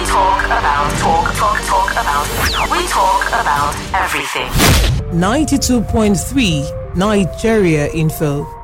talk about. We talk about everything. 92.3 Nigeria Info.